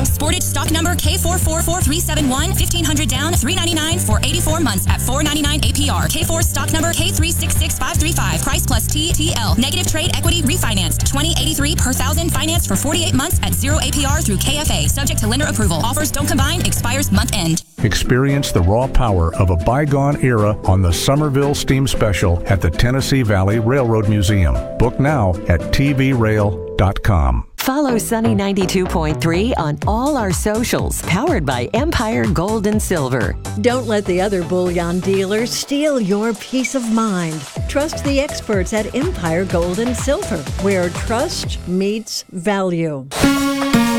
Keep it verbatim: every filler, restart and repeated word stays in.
Sportage stock number K four four four three seven one, fifteen hundred down, three ninety-nine for eighty-four months at four ninety-nine A P R. K four stock number K three six six five three five, price plus T T L. Negative trade equity refinanced, twenty eighty-three per thousand, financed for forty-eight months at zero A P R through K F A. Subject to lender approval. Offers don't combine, expires month end. Experience the raw power of a bygone era on the Somerville Steam Special at the Tennessee Valley Railroad Museum. Book now at T V rail dot com. Follow Sunny ninety-two point three on all our socials, powered by Empire Gold and Silver. Don't let the other bullion dealers steal your peace of mind. Trust the experts at Empire Gold and Silver, where trust meets value.